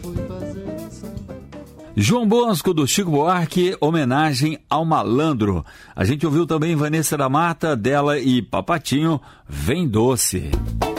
João Bosco, do Chico Buarque, homenagem ao malandro. A gente ouviu também Vanessa da Mata, dela e Papatinho, Vem Doce.